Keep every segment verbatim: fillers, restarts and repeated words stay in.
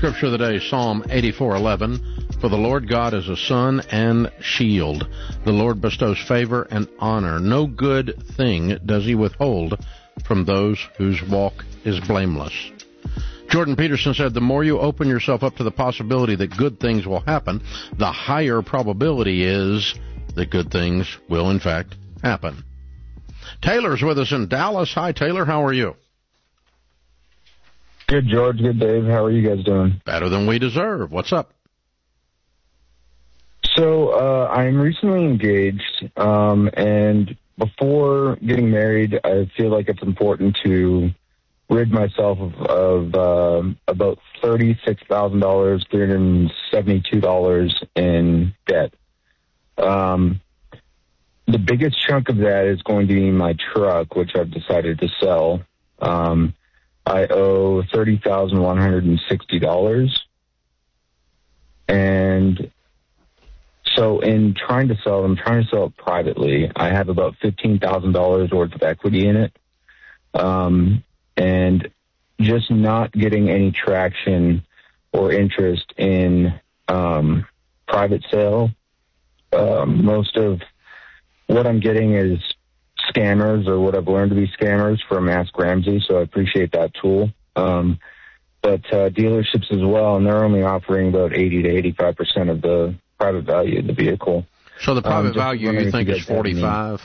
scripture of the day, Psalm eighty-four eleven. For the Lord God is a sun and shield. The Lord bestows favor and honor. No good thing does he withhold from those whose walk is blameless. Jordan Peterson said, the more you open yourself up to the possibility that good things will happen, the higher probability is that good things will, in fact, happen. Taylor's with us in Dallas. Hi, Taylor. How are you? Good, George. Good, Dave. How are you guys doing? Better than we deserve. What's up? So, uh, I'm recently engaged, um, and before getting married, I feel like it's important to rid myself of, of uh, about thirty-six thousand dollars, three hundred seventy-two dollars in debt. Um, the biggest chunk of that is going to be my truck, which I've decided to sell. Um, I owe thirty thousand one hundred sixty dollars. And so in trying to sell it, I'm trying to sell it privately. I have about fifteen thousand dollars worth of equity in it. Um, and just not getting any traction or interest in um, private sale. Um, most of what I'm getting is scammers, or what I've learned to be scammers, from Ask Ramsey, so I appreciate that tool. Um, but uh, dealerships as well, and they're only offering about eighty to eighty-five percent of the private value of the vehicle. So the private um, value you think is forty-five?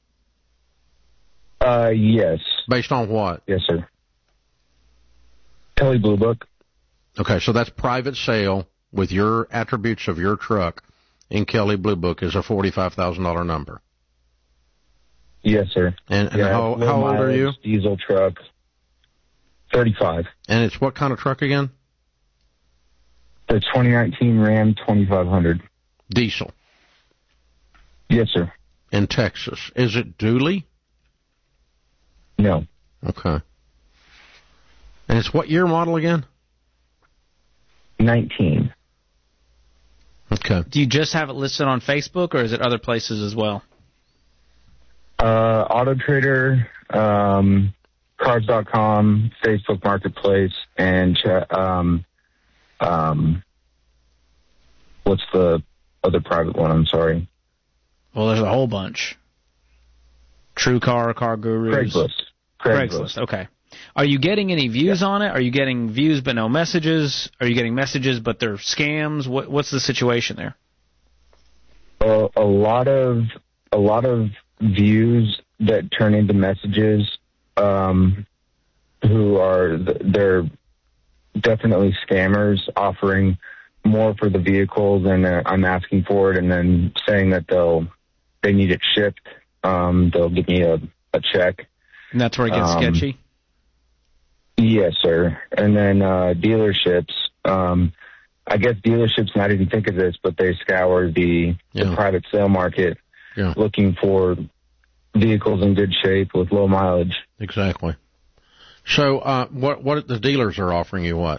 Uh, yes. Based on what? Yes, sir. Kelley Blue Book. Okay, so that's private sale with your attributes of your truck in Kelley Blue Book is a forty-five thousand dollars number. Yes, sir. And, and yeah, how, how old are you? Diesel truck. thirty-five. And it's what kind of truck again? The twenty nineteen Ram twenty-five hundred. Diesel. Yes, sir. In Texas. Is it dually? No. Okay. And it's what year model again? nineteen. Okay. Do you just have it listed on Facebook, or is it other places as well? Uh, Auto Trader, um, Cars dot com, Facebook Marketplace, and um, um, what's the other private one? I'm sorry. Well, there's a whole bunch. True Car, Car Gurus. Craigslist. Craigslist. Craigslist. Okay. Are you getting any views yeah. on it? Are you getting views but no messages? Are you getting messages but they're scams? What, what's the situation there? Uh, a lot of a lot of views that turn into messages. Um, who are they're definitely scammers, offering more for the vehicle than uh, I'm asking for it, and then saying that they'll they need it shipped. Um, they'll give me a, a check. And that's where it gets um, sketchy? Yes, sir. And then uh, dealerships, um, I guess dealerships not even think of this, but they scour the, yeah. the private sale market yeah. looking for vehicles in good shape with low mileage. Exactly. So uh, what what the dealers are offering you what?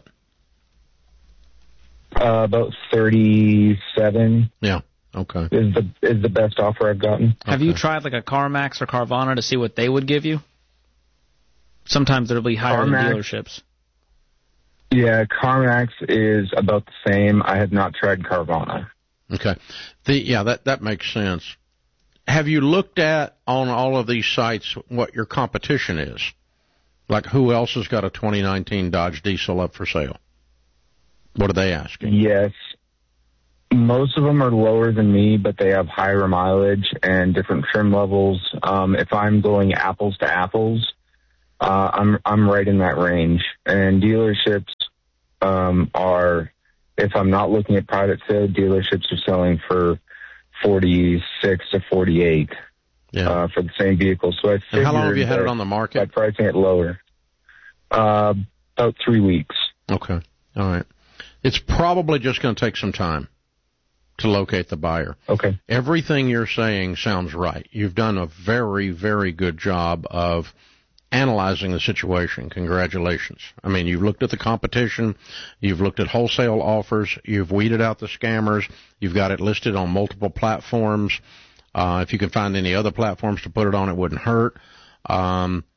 Uh, about thirty-seven. Yeah. Okay. Is the is the best offer I've gotten. Have okay. you tried like a CarMax or Carvana to see what they would give you? Sometimes it'll be higher CarMax, than dealerships. Yeah, CarMax is about the same. I have not tried Carvana. Okay. The yeah, that that makes sense. Have you looked at on all of these sites what your competition is? Like who else has got a twenty nineteen Dodge Diesel up for sale? What are they asking? Yes. Most of them are lower than me, but they have higher mileage and different trim levels. Um, if I'm going apples to apples, uh, I'm I'm right in that range. And dealerships um, are, if I'm not looking at private sale, dealerships are selling for forty-six to forty-eight yeah. uh, for the same vehicle. So I and how long have you had it on the market? By pricing it lower, uh, about three weeks. Okay, all right. It's probably just going to take some time to locate the buyer. Okay. Everything you're saying sounds right. You've done a very, very good job of analyzing the situation. Congratulations. I mean, you've looked at the competition. You've looked at wholesale offers. You've weeded out the scammers. You've got it listed on multiple platforms. Uh, if you can find any other platforms to put it on, it wouldn't hurt. Um,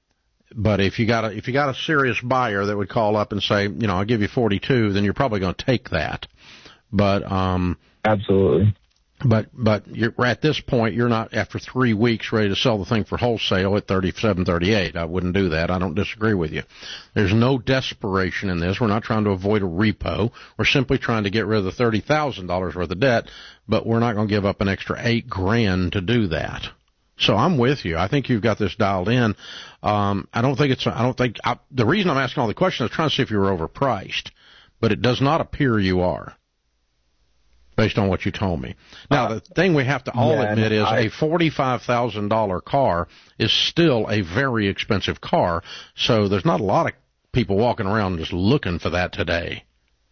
but if you got a if you got a serious buyer that would call up and say, you know, I'll give you forty-two, then you're probably going to take that. But um, absolutely. But but you're at this point, you're not after three weeks ready to sell the thing for wholesale at thirty-seven, thirty-eight. I wouldn't do that. I don't disagree with you. There's no desperation in this. We're not trying to avoid a repo. We're simply trying to get rid of the thirty thousand dollars worth of debt, but we're not going to give up an extra eight grand to do that. So I'm with you. I think you've got this dialed in. Um, I don't think it's. I don't think I, the reason I'm asking all the questions is trying to see if you were overpriced, but it does not appear you are, based on what you told me. Now, uh, the thing we have to all yeah, admit is I, a forty-five thousand dollars car is still a very expensive car, so there's not a lot of people walking around just looking for that today.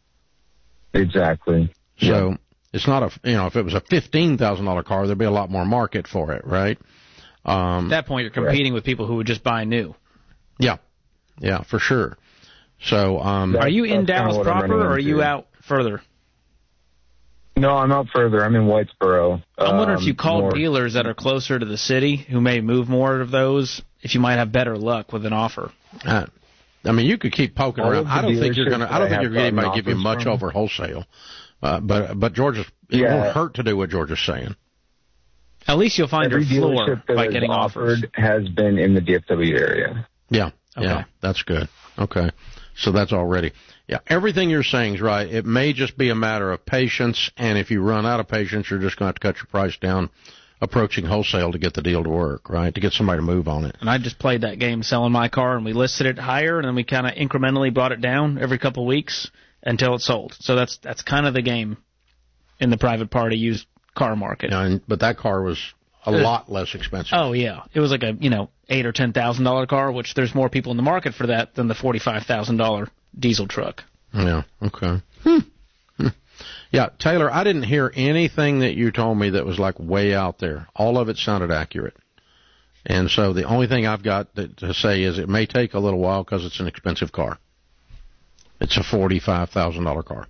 Exactly. So yeah. It's not a, you know, if it was a fifteen thousand dollars car, there'd be a lot more market for it, right? Um, At that point, you're competing right. with people who would just buy new. Yeah. Yeah, for sure. So, um, are you in Dallas proper, or are you out further? No, I'm out further. I'm in Whitesboro. I'm wondering um, if you call more. dealers that are closer to the city who may move more of those, if you might have better luck with an offer. Uh, I mean, you could keep poking All around. I don't think you're going to. I don't think you're going to give you much from. over wholesale. Uh, but but Georgia's it yeah. won't hurt to do what Georgia's saying. At least you'll find Every your floor that by getting offers. Offered has been in the D F W area. Yeah, okay. yeah, that's good. Okay, so that's already. Yeah, everything you're saying is right. It may just be a matter of patience, and if you run out of patience, you're just going to have to cut your price down, approaching wholesale to get the deal to work, right? To get somebody to move on it. And I just played that game selling my car, and we listed it higher, and then we kind of incrementally brought it down every couple of weeks until it sold. So that's that's kind of the game in the private party used car market. Yeah, and, but that car was a uh, lot less expensive. Oh yeah, it was like a you know eight or ten thousand dollar car, which there's more people in the market for that than the forty five thousand dollar diesel truck. Yeah. Okay. Hmm. Hmm. Yeah, Taylor, I didn't hear anything that you told me that was like way out there. All of it sounded accurate. And so the only thing I've got to, to say is it may take a little while because it's an expensive car. It's a forty-five thousand dollars car.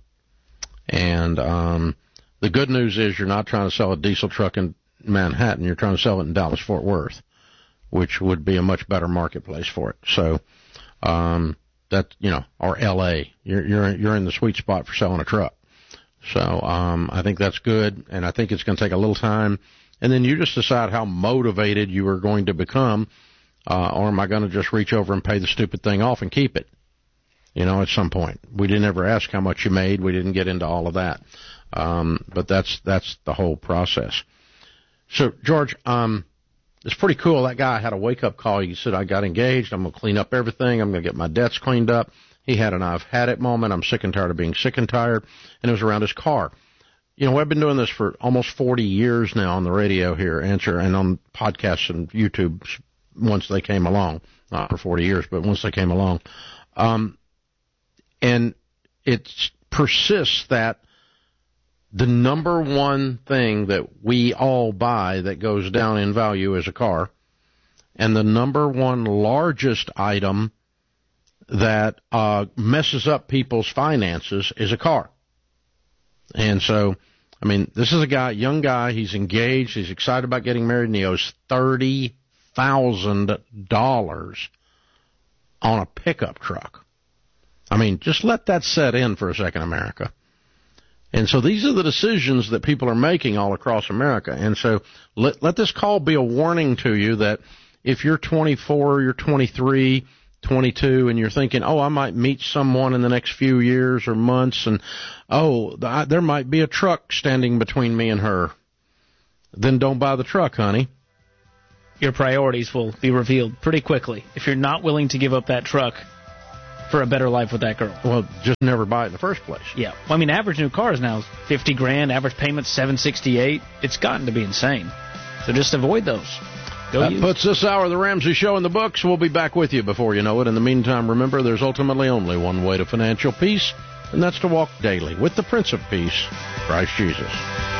And um, the good news is you're not trying to sell a diesel truck in Manhattan. You're trying to sell it in Dallas-Fort Worth, which would be a much better marketplace for it. So um, that, you know, or L A. You're, you're, you're in the sweet spot for selling a truck. So um, I think that's good, and I think it's going to take a little time. And then you just decide how motivated you are going to become, uh, or am I going to just reach over and pay the stupid thing off and keep it? You know, at some point. We didn't ever ask how much you made. We didn't get into all of that. Um, but that's that's the whole process. So, George, um, it's pretty cool. That guy had a wake-up call. He said, I got engaged. I'm going to clean up everything. I'm going to get my debts cleaned up. He had an I've had it moment. I'm sick and tired of being sick and tired. And it was around his car. You know, I've been doing this for almost forty years now on the radio here, answer, and on podcasts and YouTube once they came along. Not for forty years, but once they came along. Um, and it persists that the number one thing that we all buy that goes down in value is a car, and the number one largest item that uh, messes up people's finances is a car. And so, I mean, this is a guy, young guy, he's engaged, he's excited about getting married, and he owes thirty thousand dollars on a pickup truck. I mean, just let that set in for a second, America. And so these are the decisions that people are making all across America. And so let, let this call be a warning to you that if you're twenty-four, you're twenty-three, twenty-two, and you're thinking, oh, I might meet someone in the next few years or months, and, oh, there might be a truck standing between me and her, then don't buy the truck, honey. Your priorities will be revealed pretty quickly if you're not willing to give up that truck for a better life with that girl. Well, just never buy it in the first place. Yeah. Well, I mean, average new cars now is fifty grand, average payment seven sixty-eight. It's gotten to be insane. So just avoid those. Go that use. Puts this hour of the Ramsey Show in the books. We'll be back with you before you know it. In the meantime, remember, there's ultimately only one way to financial peace, and that's to walk daily with the Prince of Peace, Christ Jesus.